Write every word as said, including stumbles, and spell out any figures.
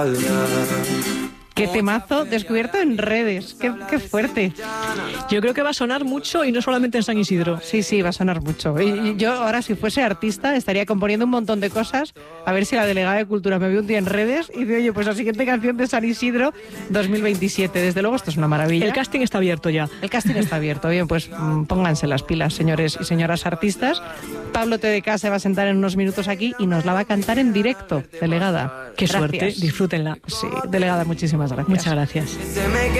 Qué temazo descubierto en redes, qué, qué fuerte. Yo creo que va a sonar mucho y no solamente en San Isidro. Sí, sí, va a sonar mucho. Y yo ahora, si fuese artista, estaría componiendo un montón de cosas, a ver si la delegada de Cultura me ve un día en redes y dice, oye, pues la siguiente canción de San Isidro dos mil veintisiete. Desde luego, esto es una maravilla. El casting está abierto ya. El casting está abierto. Bien, pues mmm, pónganse las pilas, señores y señoras artistas. Pablo T D K se va a sentar en unos minutos aquí y nos la va a cantar en directo, delegada. Qué Gracias. suerte, disfrútenla. Sí, delegada, muchísimas gracias. Muchas gracias.